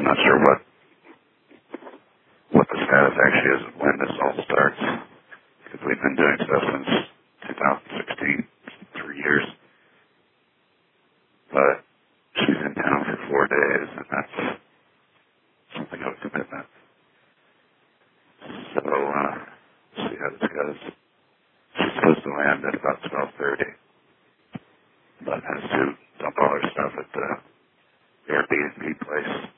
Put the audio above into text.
not sure what the status actually is when this all starts, because we've been doing stuff since 2016, 3 years. But she's in town for 4 days, and that's something of a commitment. So, see how this goes. She's supposed to land at about 12:30, but has to dump all her stuff at the Airbnb place.